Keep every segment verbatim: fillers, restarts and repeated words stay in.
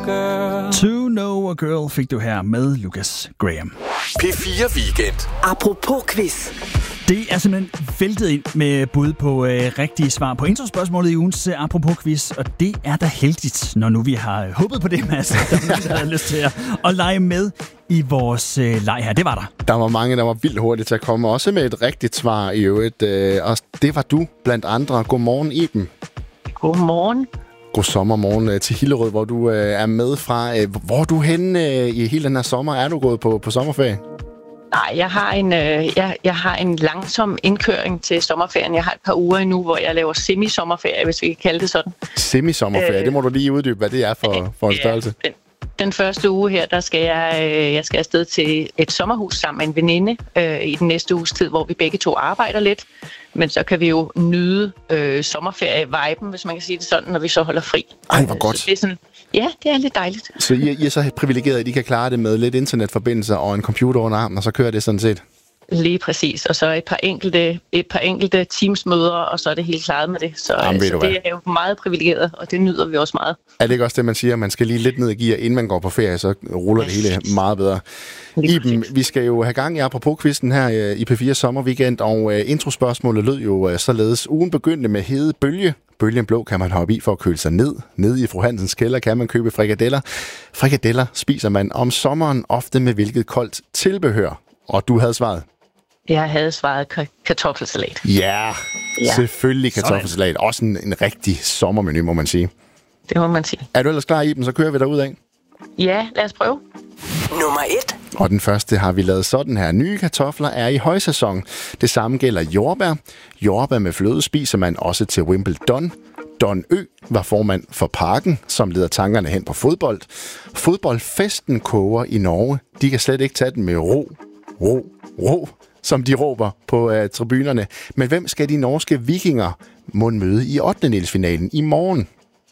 To Know a Girl fik du her med Lucas Graham. P fire Weekend. Apropos quiz. Det er simpelthen væltet ind med bud på øh, rigtige svar på introspørgsmålet i ugens øh, Apropos quiz, og det er da heldigt, når nu vi har håbet på det, Mads, der er nogen, der har lyst til at, at lege med i vores øh, leg her. Det var der. Der var mange, der var vildt hurtigt til at komme, også med et rigtigt svar i øvrigt, øh, og det var du blandt andre. Godmorgen, Iben. Godmorgen. God sommermorgen øh, til Hillerød, hvor du øh, er med fra. Øh, hvor er du henne øh, i hele den her sommer? Er du gået på, på sommerferie? Nej, jeg har, en, øh, jeg, jeg har en langsom indkøring til sommerferien. Jeg har et par uger endnu, hvor jeg laver semi-sommerferie, hvis vi kan kalde det sådan. Semi-sommerferie, øh, det må du lige uddybe, hvad det er for, øh, for en størrelse. Ja, den, den første uge her, der skal jeg, øh, jeg skal afsted til et sommerhus sammen med en veninde øh, i den næste uges tid, hvor vi begge to arbejder lidt. Men så kan vi jo nyde øh, sommerferie-viben, hvis man kan sige det sådan, når vi så holder fri. Ej, hvor godt. Så det er sådan, ja, det er lidt dejligt. Så I, I er så privilegeret, at I kan klare det med lidt internetforbindelser og en computer under armen, og så kører det sådan set? Lige præcis. Og så et par enkelte, et par enkelte Teams-møder, og så er det helt klaret med det. Så, Jamen, så det er jo meget privilegeret, og det nyder vi også meget. Er det ikke også det, man siger? Man skal lige lidt ned i gear, inden man går på ferie, så ruller det hele meget bedre. Iben, vi skal jo have gang i Apropos-quizzen her i P fire Sommerweekend, og introspørgsmålet lød jo således. Ugen begyndte med hede bølge. Bølgen blå kan man hoppe i for at køle sig ned. Nede i fru Hansens kælder kan man købe frikadeller. Frikadeller spiser man om sommeren ofte med hvilket koldt tilbehør. Og du havde svaret? Jeg havde svaret k- kartoffelsalat. Ja, ja, selvfølgelig kartoffelsalat. Også en, en rigtig sommermenu, må man sige. Det må man sige. Er du ellers klar, Iben? Så kører vi derudad. Ja, lad os prøve. Nummer et. Og den første har vi lavet sådan her. Nye kartofler er i højsæson. Det samme gælder jordbær. Jordbær med fløde spiser man også til Wimbledon. Don Ø var formand for Parken, som leder tankerne hen på fodbold. Fodboldfesten koger i Norge. De kan slet ikke tage den med ro, ro, ro, som de råber på uh, tribunerne. Men hvem skal de norske vikinger mon møde i ottendedelsfinalen i morgen?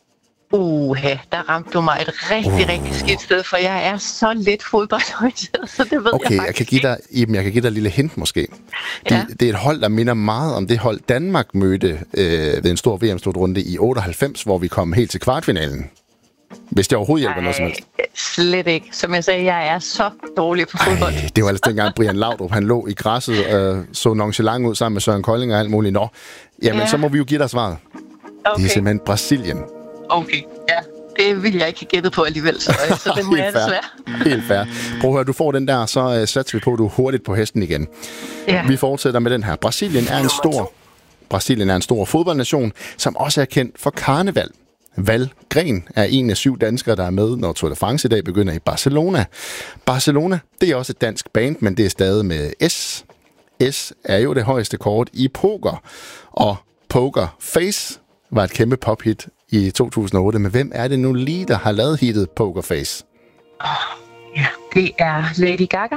Uha, der ramte du mig et rigtig, uh. rigtig skidt sted, for jeg er så lidt fodboldorienteret, så det ved okay, jeg jeg kan give dig, Iben, jeg kan give dig et lille hint måske. De, ja. Det er et hold, der minder meget om det hold, Danmark mødte øh, ved en stor V M-slutrunde i otteoghalvfems, hvor vi kom helt til kvartfinalen. Hvis det overhovedet hjælper noget som helst. Slet ikke. Som jeg sagde, jeg er så dårlig på fodbold. Ej, det var altså dengang Brian Laudrup, han lå i græsset og øh, så nonchalant ud sammen med Søren Kolding og alt muligt. Nå, jamen ja. Så må vi jo give dig svaret. Okay. Det er simpelthen Brasilien. Okay, ja. Det vil jeg ikke have gættet på alligevel, så, så det må jeg desværre. Helt fair. Prøv at høre, du får den der, så uh, satser vi på, at du er hurtigt på hesten igen. Ja. Vi fortsætter med den her. Brasilien er en stor, Brasilien er en stor fodboldnation, som også er kendt for karneval. Valgren er en af syv danskere, der er med, når Tour de France i dag begynder i Barcelona. Barcelona, det er også et dansk band, men det er stadig med S. S er jo det højeste kort i poker. Og Poker Face var et kæmpe pophit i to tusind og otte. Men hvem er det nu lige, der har lavet hittet Poker Face? Oh, ja, det er Lady Gaga.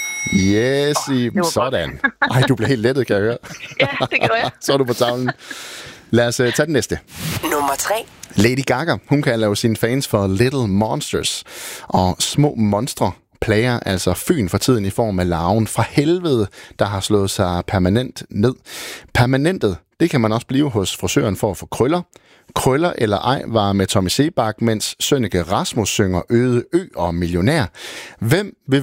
Yes, oh, sådan. Ej, du bliver helt lettet, kan jeg høre. Ja, det gør jeg. Så er du på tavlen. Lad os uh, tage den næste. Nummer tre. Lady Gaga, hun kan lave sine fans for Little Monsters. Og små monstre plager altså Fyn for tiden i form af larven fra helvede, der har slået sig permanent ned. Permanentet, det kan man også blive hos frisøren for at få krøller. Krøller eller ej var med Tommy Sebak, mens Sønneke Rasmus synger Øde Ø og Millionær. Hvem vil